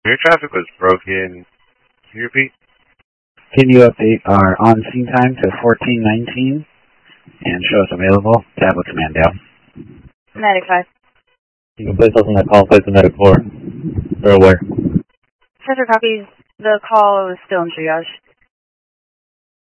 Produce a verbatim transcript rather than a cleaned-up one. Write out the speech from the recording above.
Your traffic was broken. Can you repeat? Can you update our on-scene time to fourteen nineteen and show us available? Tablet command down. Medic five. You can place us on that call, place the medic four. Or where? Center copies. The call is still in triage.